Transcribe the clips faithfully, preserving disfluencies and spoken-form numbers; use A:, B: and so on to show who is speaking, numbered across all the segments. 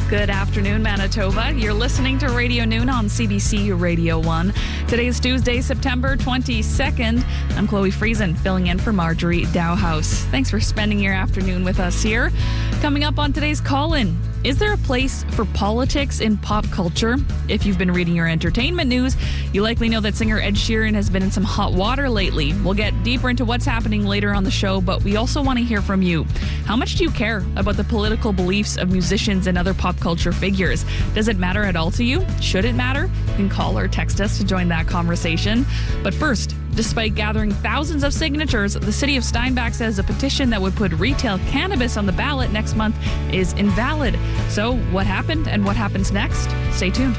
A: Good afternoon, Manitoba. You're listening to Radio Noon on C B C Radio one. Today is Tuesday, September twenty-second. I'm Chloe Friesen, filling in for Marjorie Dowhouse. Thanks for spending your afternoon with us here. Coming up on today's call-in, is there a place for politics in pop culture? If you've been reading your entertainment news, you likely know that singer Ed Sheeran has been in some hot water lately. We'll get deeper into what's happening later on the show, but we also want to hear from you. How much do you care about the political beliefs of musicians and other pop culture figures? Does it matter at all to you? Should it matter? You can call or text us to join that conversation. But first, despite gathering thousands of signatures, the city of Steinbach says a petition that would put retail cannabis on the ballot next month is invalid. So what happened and what happens next? Stay tuned.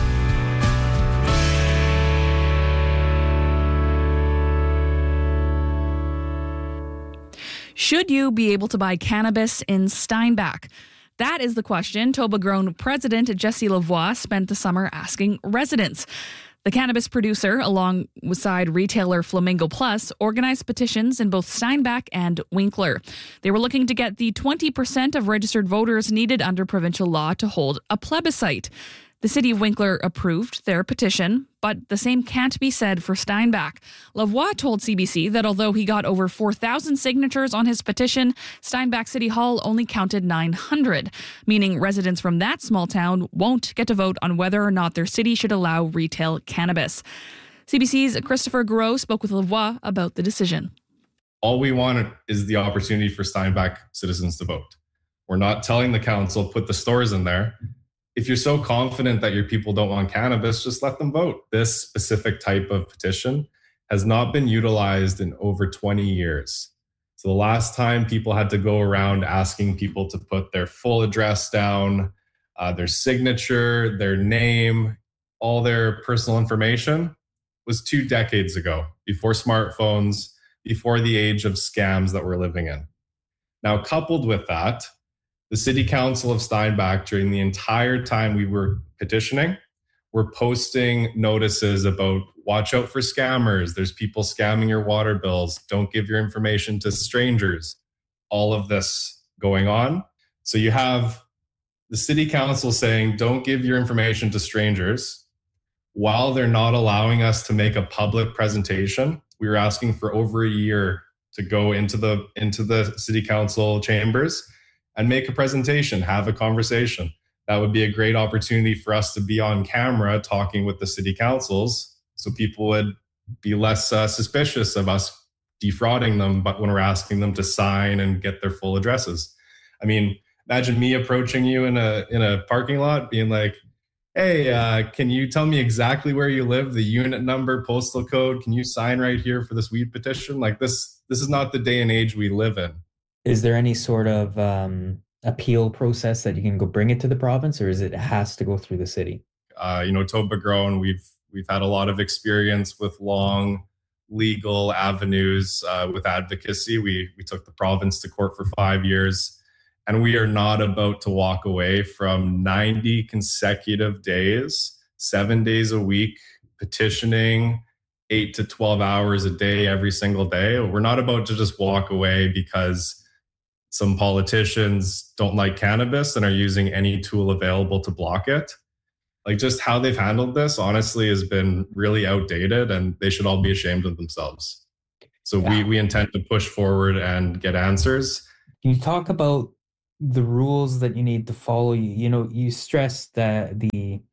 A: Should you be able to buy cannabis in Steinbach? That is the question Toba Grown President Jesse Lavoie spent the summer asking residents. The cannabis producer, alongside retailer Flamingo Plus, organized petitions in both Steinbach and Winkler. They were looking to get the twenty percent of registered voters needed under provincial law to hold a plebiscite. The city of Winkler approved their petition, but the same can't be said for Steinbach. Lavoie told C B C that although he got over four thousand signatures on his petition, Steinbach City Hall only counted nine hundred, meaning residents from that small town won't get to vote on whether or not their city should allow retail cannabis. C B C's Christopher Gros spoke with Lavoie about the decision.
B: All we want is the opportunity for Steinbach citizens to vote. We're not telling the council, put the stores in there. If you're so confident that your people don't want cannabis, just let them vote. This specific type of petition has not been utilized in over twenty years. So the last time people had to go around asking people to put their full address down, uh, their signature, their name, all their personal information was two decades ago, before smartphones, before the age of scams that we're living in. Now, coupled with that, the City Council of Steinbach, during the entire time we were petitioning, were posting notices about watch out for scammers. There's people scamming your water bills. Don't give your information to strangers. All of this going on. So you have the City Council saying, don't give your information to strangers, while they're not allowing us to make a public presentation. We were asking for over a year to go into the into the City Council chambers and make a presentation, have a conversation. That would be a great opportunity for us to be on camera talking with the city councils, so people would be less uh, suspicious of us defrauding them, but when we're asking them to sign and get their full addresses. I mean, imagine me approaching you in a in a parking lot being like, hey, uh, can you tell me exactly where you live, the unit number, postal code? Can you sign right here for this weed petition? Like this, this is not the day and age we live in.
C: Is there any sort of um, appeal process that you can go bring it to the province, or is it, it has to go through the city?
B: Uh, you know, Toba Grown, we've we've had a lot of experience with long legal avenues uh, with advocacy. We we took the province to court for five years, and we are not about to walk away from ninety consecutive days, seven days a week, petitioning, eight to twelve hours a day, every single day. We're not about to just walk away because some politicians don't like cannabis and are using any tool available to block it. Like, just how they've handled this, honestly, has been really outdated, and they should all be ashamed of themselves. So yeah. we, we intend to push forward and get answers.
C: Can you talk about the rules that you need to follow? You, you know, you stressed that the,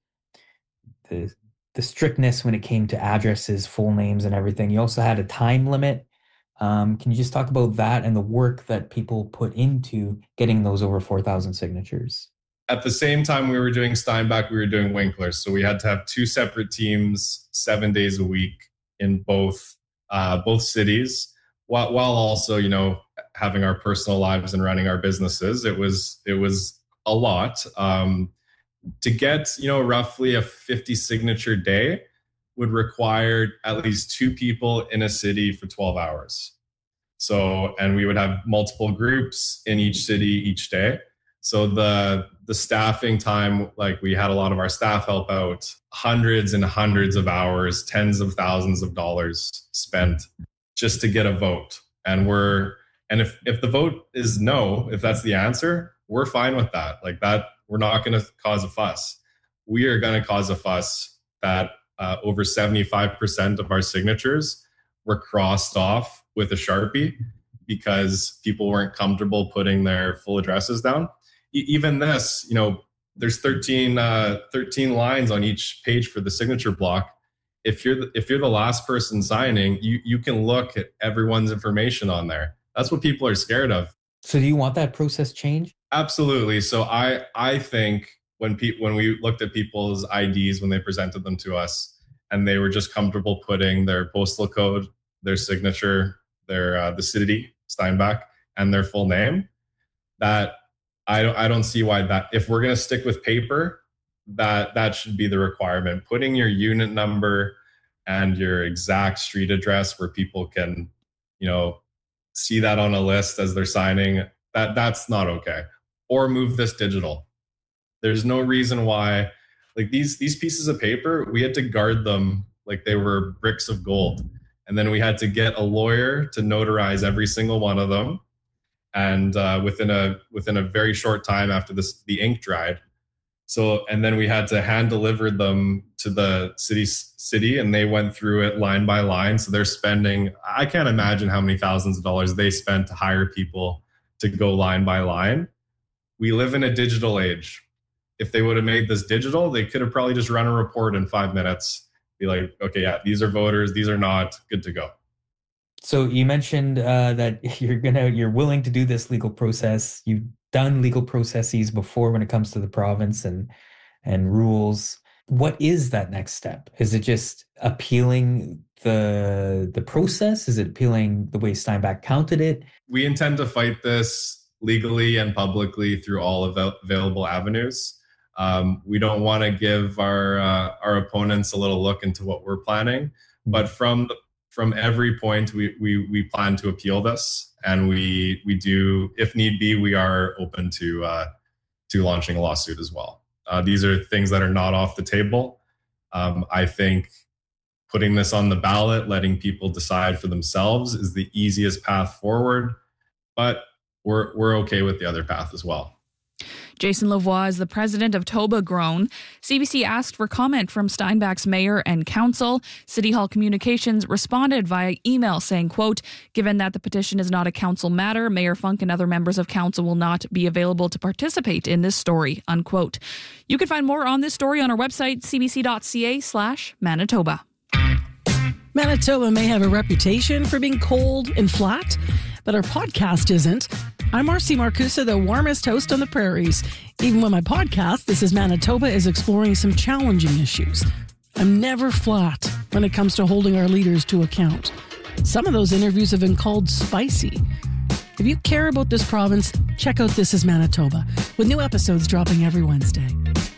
C: the, the strictness when it came to addresses, full names and everything. You also had a time limit. Um, can you just talk about that and the work that people put into getting those over four thousand signatures?
B: At the same time we were doing Steinbach, we were doing Winkler. So we had to have two separate teams, seven days a week in both uh, both cities, while, while also, you know, having our personal lives and running our businesses. It was it was a lot. Um, to get, you know, roughly a fifty signature day would require at least two people in a city for twelve hours. So, and we would have multiple groups in each city each day. So the the staffing time, like we had a lot of our staff help out, hundreds and hundreds of hours, tens of thousands of dollars spent just to get a vote. And we're, and if, if the vote is no, if that's the answer, we're fine with that. Like that, we're not going to cause a fuss. We are going to cause a fuss that uh, over seventy-five percent of our signatures were crossed off with a Sharpie because people weren't comfortable putting their full addresses down. E- even this, you know, there's thirteen, uh, thirteen lines on each page for the signature block. If you're the, if you're the last person signing, you you can look at everyone's information on there. That's what people are scared of.
C: So do you want that process changed?
B: Absolutely. So I I think when people when we looked at people's I Ds when they presented them to us, and they were just comfortable putting their postal code, their signature, their uh, the city, Steinbach, and their full name, that I don't I don't see why that, if we're going to stick with paper, that that should be the requirement. Putting your unit number and your exact street address where people can, you know, see that on a list as they're signing, that that's not okay. Or move this digital. There's no reason why, like these these pieces of paper, we had to guard them like they were bricks of gold. And then we had to get a lawyer to notarize every single one of them. And uh, within a within a very short time after this, the ink dried. So, and then we had to hand deliver them to the city city, and they went through it line by line. So they're spending, I can't imagine how many thousands of dollars they spent to hire people to go line by line. We live in a digital age. If they would have made this digital, they could have probably just run a report in five minutes. Be like, okay, yeah, these are voters, these are not, good to go.
C: So you mentioned uh, that you're gonna, you're willing to do this legal process. You've done legal processes before when it comes to the province and and rules. What is that next step? Is it just appealing the the process? Is it appealing the way Steinbach counted it?
B: We intend to fight this legally and publicly through all av- available avenues. Um, we don't want to give our uh, our opponents a little look into what we're planning, but from the From every point, we, we we plan to appeal this, and we we do, if need be, we are open to uh, to launching a lawsuit as well. Uh, these are things that are not off the table. Um, I think putting this on the ballot, letting people decide for themselves, is the easiest path forward. But we're we're okay with the other path as well.
A: Jason Lavoie is the president of Toba Grown. C B C asked for comment from Steinbach's mayor and council. City Hall Communications responded via email saying, quote, given that the petition is not a council matter, Mayor Funk and other members of council will not be available to participate in this story, unquote. You can find more on this story on our website, cbc.ca slash Manitoba.
D: Manitoba may have a reputation for being cold and flat, but our podcast isn't. I'm Marcy Marcusa, the warmest host on the prairies. Even when my podcast, This is Manitoba, is exploring some challenging issues. I'm never flat when it comes to holding our leaders to account. Some of those interviews have been called spicy. If you care about this province, check out This is Manitoba, with new episodes dropping every Wednesday.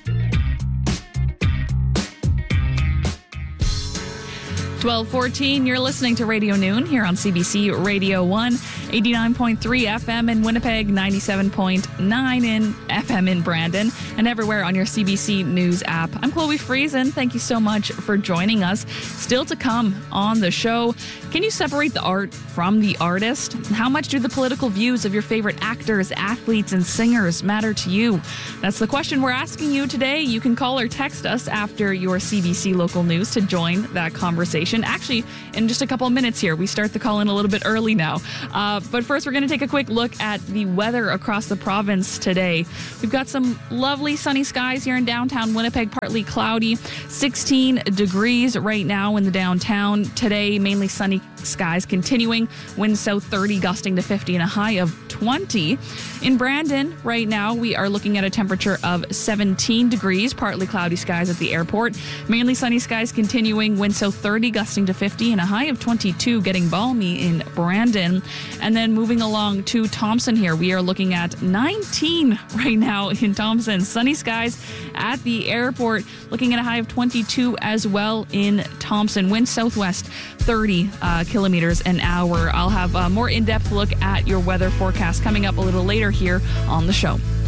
A: twelve fourteen, you're listening to Radio Noon here on C B C Radio one, eighty-nine point three F M in Winnipeg, ninety-seven point nine in F M in Brandon, and everywhere on your C B C News app. I'm Chloe Friesen. Thank you so much for joining us. Still to come on the show, can you separate the art from the artist? How much do the political views of your favorite actors, athletes, and singers matter to you? That's the question we're asking you today. You can call or text us after your C B C local news to join that conversation. Actually, in just a couple of minutes here, we start the call in a little bit early now. Uh, but first, we're going to take a quick look at the weather across the province today. We've got some lovely sunny skies here in downtown Winnipeg, partly cloudy, sixteen degrees right now in the downtown. Today, mainly sunny skies continuing, winds south thirty, gusting to fifty, and a high of twenty. In Brandon, right now, we are looking at a temperature of seventeen degrees, partly cloudy skies at the airport. Mainly sunny skies continuing, winds south thirty, gusting to fifty, and a high of twenty-two, getting balmy in Brandon. And then moving along to Thompson here, we are looking at nineteen right now in Thompson. Sunny skies at the airport, looking at a high of twenty-two as well in Thompson. Wind southwest thirty uh, kilometers an hour. I'll have a more in-depth look at your weather forecast coming up a little later here on the show.